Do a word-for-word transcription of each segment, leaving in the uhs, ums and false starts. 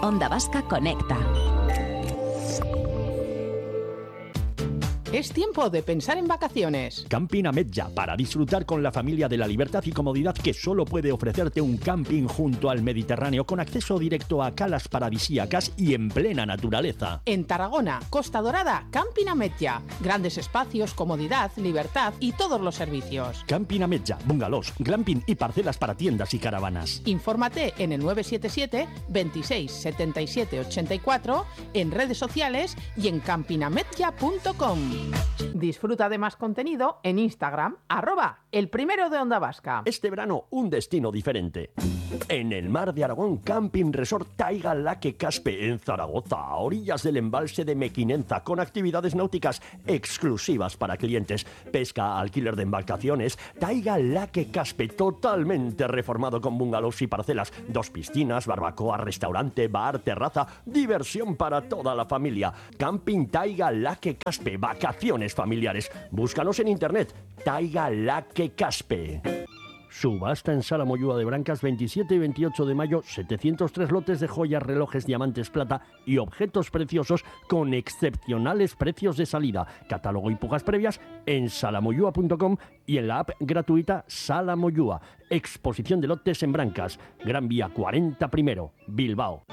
Onda Vasca Conecta. Es tiempo de pensar en vacaciones. Camping Ametlla, para disfrutar con la familia de la libertad y comodidad que solo puede ofrecerte un camping junto al Mediterráneo, con acceso directo a calas paradisíacas y en plena naturaleza. En Tarragona, Costa Dorada, Camping Ametlla. Grandes espacios, comodidad, libertad y todos los servicios. Camping Ametlla, bungalows, glamping y parcelas para tiendas y caravanas. Infórmate en el nueve siete siete, veintiséis, setenta y siete, ochenta y cuatro, en redes sociales y en camping ametlla punto com. Disfruta de más contenido en Instagram, arroba el primero de Onda Vasca. Este verano, un destino diferente. En el mar de Aragón, Camping Resort Taiga Laque Caspe, en Zaragoza, a orillas del embalse de Mequinenza, con actividades náuticas exclusivas para clientes, pesca, alquiler de embarcaciones. Taiga Laque Caspe, totalmente reformado con bungalows y parcelas, dos piscinas, barbacoa, restaurante, bar, terraza, diversión para toda la familia. Camping Taiga Laque Caspe, vacaciones familiares. Búscanos en internet, Taiga Laque Caspe. Subasta en Sala Moyúa de Brancas, veintisiete y veintiocho de mayo, setecientos tres lotes de joyas, relojes, diamantes, plata y objetos preciosos con excepcionales precios de salida. Catálogo y pujas previas en salamoyúa punto com y en la app gratuita Sala Moyúa. Exposición de lotes en Brancas, Gran Vía cuarenta primero, Bilbao.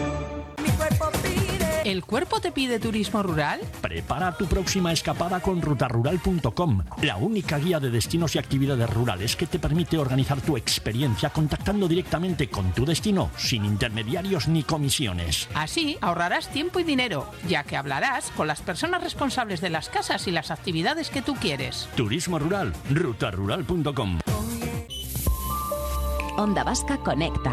¿El cuerpo te pide turismo rural? Prepara tu próxima escapada con ruta rural punto com, la única guía de destinos y actividades rurales que te permite organizar tu experiencia contactando directamente con tu destino, sin intermediarios ni comisiones. Así ahorrarás tiempo y dinero, ya que hablarás con las personas responsables de las casas y las actividades que tú quieres. Turismo rural, ruta rural punto com. Onda Vasca Conecta.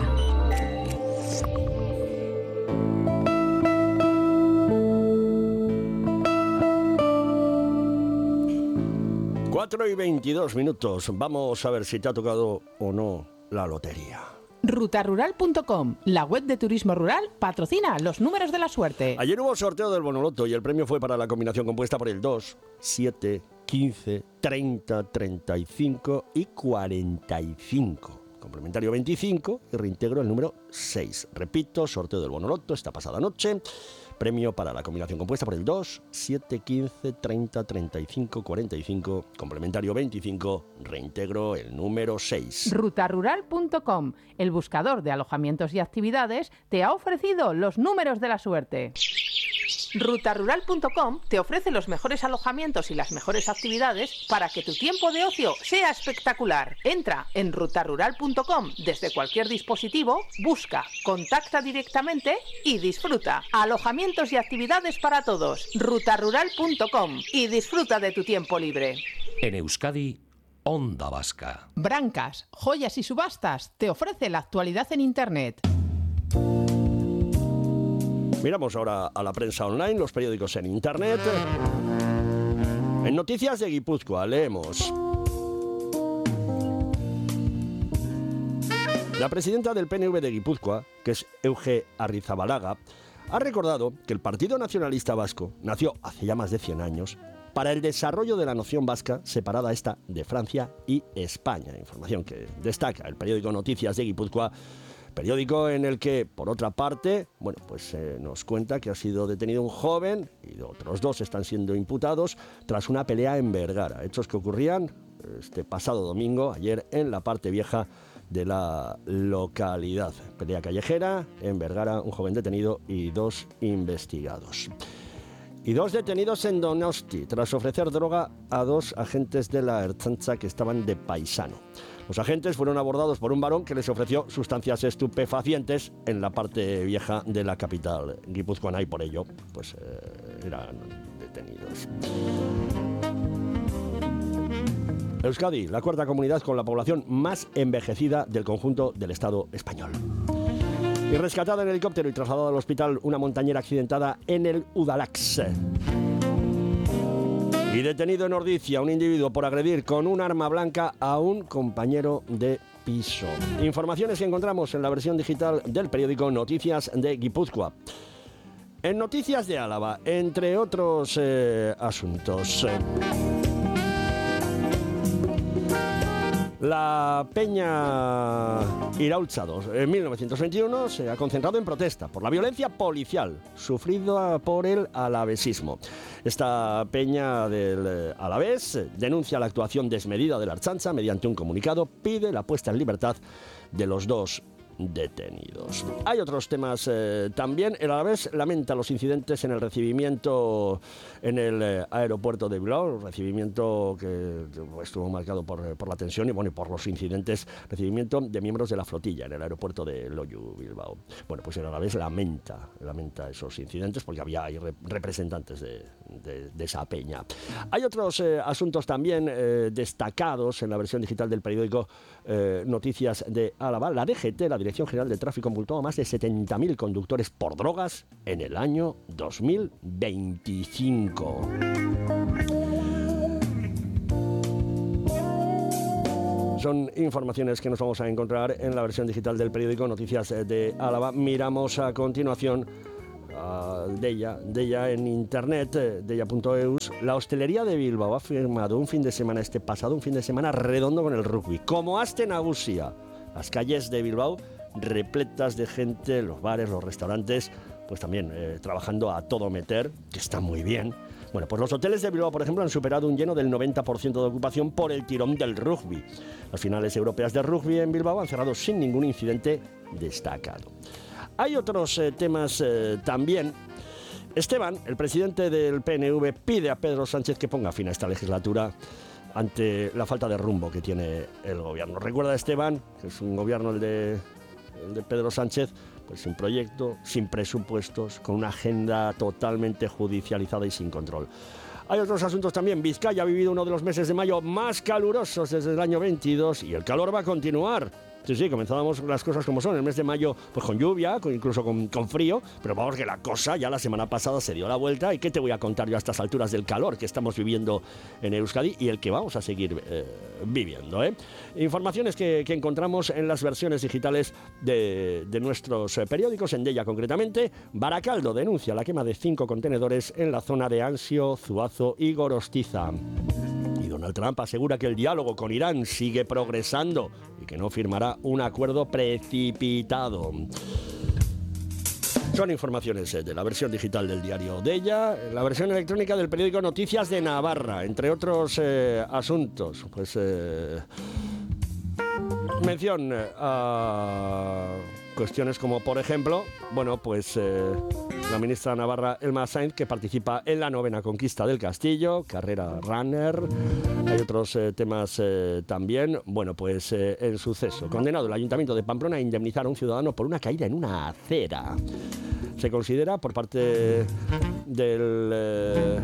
cuatro y veintidós minutos. Vamos a ver si te ha tocado o no la lotería. ruta rural punto com, la web de turismo rural, patrocina los números de la suerte. Ayer hubo sorteo del Bonoloto y el premio fue para la combinación compuesta por el dos, siete, quince, treinta, treinta y cinco y cuarenta y cinco. Complementario veinticinco y reintegro el número seis. Repito, sorteo del Bonoloto esta pasada noche. Premio para la combinación compuesta por el dos, siete, quince, treinta, treinta y cinco, cuarenta y cinco, complementario veinticinco, reintegro el número seis. ruta rural punto com, el buscador de alojamientos y actividades, te ha ofrecido los números de la suerte. ruta rural punto com te ofrece los mejores alojamientos y las mejores actividades para que tu tiempo de ocio sea espectacular. Entra en ruta rural punto com desde cualquier dispositivo, busca, contacta directamente y disfruta. Alojamientos y actividades para todos. ruta rural punto com y disfruta de tu tiempo libre. En Euskadi, Onda Vasca. Brancas, Joyas y Subastas te ofrece la actualidad en Internet. Miramos ahora a la prensa online, los periódicos en internet. En Noticias de Guipúzcoa leemos: la presidenta del P N V de Guipúzcoa, que es Euge Arrizabalaga, ha recordado que el Partido Nacionalista Vasco nació hace ya más de cien años para el desarrollo de la nación vasca, separada esta de Francia y España. Información que destaca el periódico Noticias de Guipúzcoa, periódico en el que, por otra parte, bueno, pues eh, nos cuenta que ha sido detenido un joven y otros dos están siendo imputados tras una pelea en Vergara. Hechos que ocurrían este pasado domingo, ayer, en la parte vieja de la localidad. Pelea callejera en Vergara, un joven detenido y dos investigados. Y dos detenidos en Donosti tras ofrecer droga a dos agentes de la Ertzaintza que estaban de paisano. Los agentes fueron abordados por un varón que les ofreció sustancias estupefacientes en la parte vieja de la capital guipuzcoana y por ello pues eh, eran detenidos. Euskadi, la cuarta comunidad con la población más envejecida del conjunto del Estado español. Y rescatada en helicóptero y trasladada al hospital una montañera accidentada en el Udalax. Y detenido en Ordizia un individuo por agredir con un arma blanca a un compañero de piso. Informaciones que encontramos en la versión digital del periódico Noticias de Guipúzcoa. En Noticias de Álava, entre otros eh, asuntos. La Peña Iraultza dos en mil novecientos veintiuno se ha concentrado en protesta por la violencia policial sufrida por el alavesismo. Esta peña del Alavés denuncia la actuación desmedida de la Ertzaintza. Mediante un comunicado pide la puesta en libertad de los dos detenidos. Hay otros temas eh, también. El Alavés lamenta los incidentes en el recibimiento en el eh, aeropuerto de Bilbao, recibimiento que estuvo marcado por, por la tensión y bueno, por los incidentes, recibimiento de miembros de la flotilla en el aeropuerto de Loiu, Bilbao. Bueno, pues el Alavés lamenta, lamenta esos incidentes porque había ahí re- representantes de, de, de esa peña. Hay otros eh, asuntos también eh, destacados en la versión digital del periódico eh, Noticias de Álava. La D G T, la Dirección General de Tráfico, multó a más de setenta mil conductores por drogas en el año dos mil veinticinco. Son informaciones que nos vamos a encontrar en la versión digital del periódico Noticias de Álava. Miramos a continuación uh, Deia, Deia en internet, deia punto eus. La hostelería de Bilbao ha firmado un fin de semana, este pasado, un fin de semana redondo con el rugby. Como Aste Nagusia, las calles de Bilbao repletas de gente, los bares, los restaurantes, pues también eh, trabajando a todo meter, que está muy bien. Bueno, pues los hoteles de Bilbao, por ejemplo, han superado un lleno del noventa por ciento de ocupación por el tirón del rugby. Las finales europeas de rugby en Bilbao han cerrado sin ningún incidente destacado. Hay otros eh, temas eh, también. Esteban, el presidente del P N V, pide a Pedro Sánchez que ponga fin a esta legislatura ante la falta de rumbo que tiene el gobierno. Recuerda, Esteban, que es un gobierno el de, el de Pedro Sánchez, pues sin proyecto, sin presupuestos, con una agenda totalmente judicializada y sin control. Hay otros asuntos también. Vizcaya ha vivido uno de los meses de mayo más calurosos desde el año veintidós y el calor va a continuar. Sí, sí, comenzábamos las cosas como son. El mes de mayo, pues con lluvia, con, incluso con, con frío, pero vamos que la cosa ya la semana pasada se dio la vuelta. ¿Y qué te voy a contar yo a estas alturas del calor que estamos viviendo en Euskadi y el que vamos a seguir eh, viviendo? ¿eh? Informaciones que, que encontramos en las versiones digitales de, de nuestros eh, periódicos, en Deia concretamente. Baracaldo denuncia la quema de cinco contenedores en la zona de Ansio, Zuazo y Gorostiza. Y Donald Trump asegura que el diálogo con Irán sigue progresando y que no firmará un acuerdo precipitado. Son informaciones de la versión digital del diario Deia, la versión electrónica del periódico Noticias de Navarra, entre otros eh, asuntos. Pues eh, mención a cuestiones como, por ejemplo, bueno, pues eh, la ministra navarra Elma Sainz, que participa en la novena conquista del Castillo, carrera runner. Hay otros eh, temas eh, también. Bueno, pues eh, el suceso. Condenado el Ayuntamiento de Pamplona a indemnizar a un ciudadano por una caída en una acera. Se considera por parte del... Eh,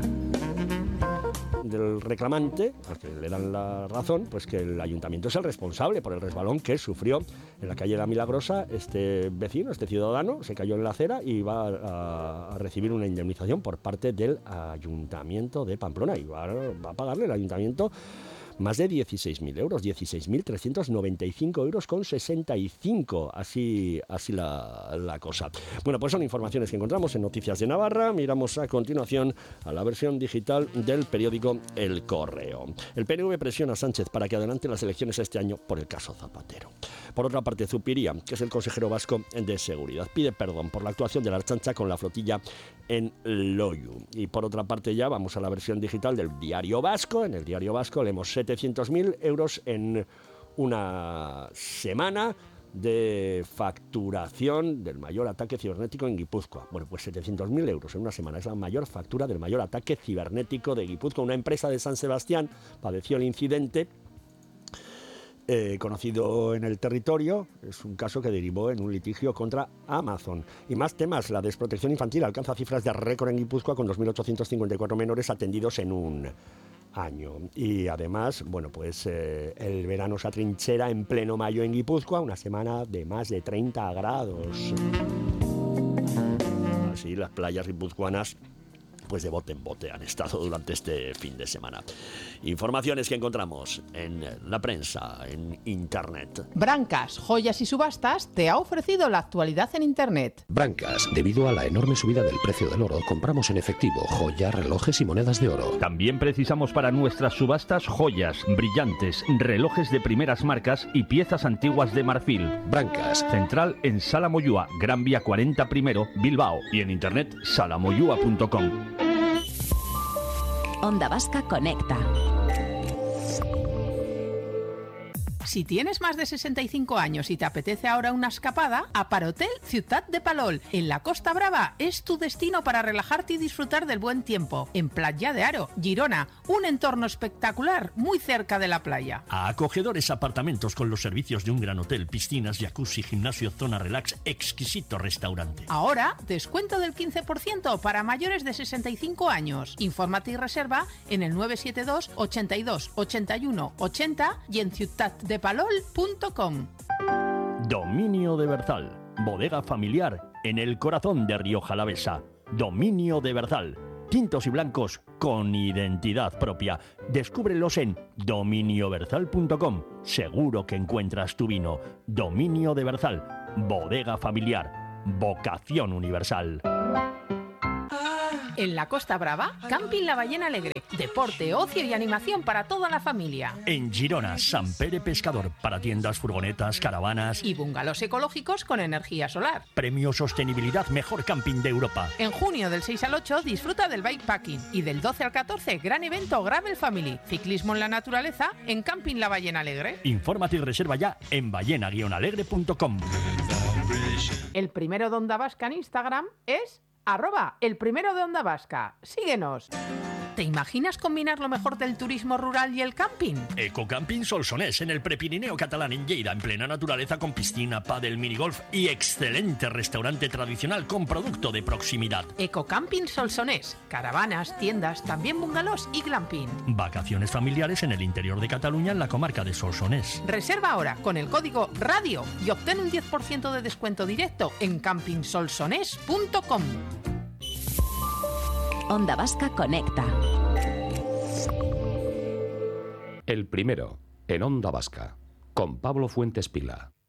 del reclamante, al que le dan la razón, pues que el ayuntamiento es el responsable por el resbalón que sufrió en la calle La Milagrosa este vecino, este ciudadano, se cayó en la acera y va a, a recibir una indemnización por parte del ayuntamiento de Pamplona y va, va a pagarle el ayuntamiento más de dieciséis mil euros, dieciséis mil trescientos noventa y cinco euros con sesenta y cinco, así, así la, la cosa. Bueno, pues son informaciones que encontramos en Noticias de Navarra. Miramos a continuación a la versión digital del periódico El Correo. El P N V presiona a Sánchez para que adelante las elecciones este año por el caso Zapatero. Por otra parte, Zupiria, que es el consejero vasco de Seguridad, pide perdón por la actuación de la Ertzaintza con la flotilla en Loiu. Y por otra parte ya vamos a la versión digital del Diario Vasco. En el Diario Vasco leemos setecientos mil euros en una semana de facturación del mayor ataque cibernético en Guipúzcoa. Bueno, pues setecientos mil euros en una semana es la mayor factura del mayor ataque cibernético de Guipúzcoa. Una empresa de San Sebastián padeció el incidente Eh, conocido en el territorio. Es un caso que derivó en un litigio contra Amazon. Y más temas. La desprotección infantil alcanza cifras de récord en Guipúzcoa con dos mil ochocientos cincuenta y cuatro menores atendidos en un año. Y además, bueno, pues eh, el verano se atrinchera en pleno mayo en Guipúzcoa, una semana de más de treinta grados. Así las playas guipuzcoanas pues de bote en bote han estado durante este fin de semana. Informaciones que encontramos en la prensa, en Internet. Brancas, Joyas y Subastas te ha ofrecido la actualidad en Internet. Brancas, debido a la enorme subida del precio del oro, compramos en efectivo joyas, relojes y monedas de oro. También precisamos para nuestras subastas joyas, brillantes, relojes de primeras marcas y piezas antiguas de marfil. Brancas. Central en Sala Moyúa, Gran Vía cuarenta primero, Bilbao. Y en internet salamoyúa punto com. Onda Vasca Conecta. Si tienes más de sesenta y cinco años y te apetece ahora una escapada, Aparhotel Ciutat de Palol, en la Costa Brava, es tu destino para relajarte y disfrutar del buen tiempo. En Platja de Aro, Girona, un entorno espectacular muy cerca de la playa. A acogedores apartamentos con los servicios de un gran hotel, piscinas, jacuzzi, gimnasio, zona relax, exquisito restaurante. Ahora, descuento del quince por ciento para mayores de sesenta y cinco años. Infórmate y reserva en el nueve siete dos, ochenta y dos, ochenta y uno, ochenta y en ciutat de palol punto com. Dominio de Berzal, bodega familiar en el corazón de Rioja Alavesa. Dominio de Berzal, tintos y blancos con identidad propia. Descúbrelos en dominio berzal punto com. Seguro que encuentras tu vino. Dominio de Berzal, bodega familiar, vocación universal. En la Costa Brava, Camping La Ballena Alegre. Deporte, ocio y animación para toda la familia. En Girona, Sant Pere Pescador, para tiendas, furgonetas, caravanas Y bungalows ecológicos con energía solar. Premio Sostenibilidad Mejor Camping de Europa. En junio del seis al ocho disfruta del bikepacking y del doce al catorce gran evento Gravel Family, ciclismo en la naturaleza en Camping La Ballena Alegre. Infórmate y reserva ya en ballena guion alegre punto com. El primero de Onda Vasca en Instagram es arroba el primero de Onda Vasca. Síguenos. ¿Te imaginas combinar lo mejor del turismo rural y el camping? Ecocamping Solsonés, en el Prepirineo catalán en Lleida, en plena naturaleza, con piscina, pádel, minigolf y excelente restaurante tradicional con producto de proximidad. Ecocamping Solsonés. Caravanas, tiendas, también bungalows y glamping. Vacaciones familiares en el interior de Cataluña, en la comarca de Solsonés. Reserva ahora con el código RADIO y obtén un diez por ciento de descuento directo en camping solsonés punto com. Onda Vasca Conecta. El primero, en Onda Vasca, con Pablo Fuentes Pila.